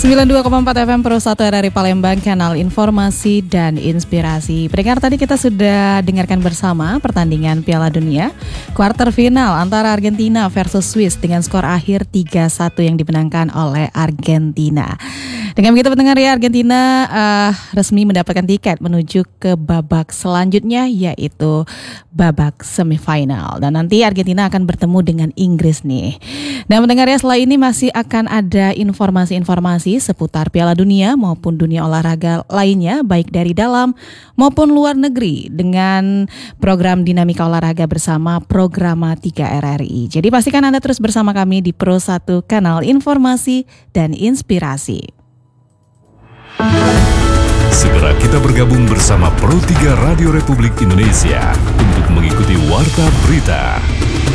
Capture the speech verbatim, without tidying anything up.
sembilan puluh dua koma empat F M Pro satu R R I Palembang, kanal informasi dan inspirasi. Pendengar, tadi kita sudah dengarkan bersama pertandingan Piala Dunia kuarter final antara Argentina versus Swiss dengan skor akhir tiga satu yang dimenangkan oleh Argentina. Dengan begitu pendengar ya, Argentina uh, resmi mendapatkan tiket menuju ke babak selanjutnya, yaitu babak semifinal. Dan nanti Argentina akan bertemu dengan Inggris nih. Dan pendengar ya, setelah ini masih akan ada informasi-informasi seputar Piala Dunia maupun dunia olahraga lainnya, baik dari dalam maupun luar negeri, dengan program Dinamika Olahraga bersama Programa tiga R R I. Jadi pastikan Anda terus bersama kami di Pro satu, kanal informasi dan inspirasi. Segera kita bergabung bersama Pro tiga Radio Republik Indonesia untuk mengikuti Warta Berita.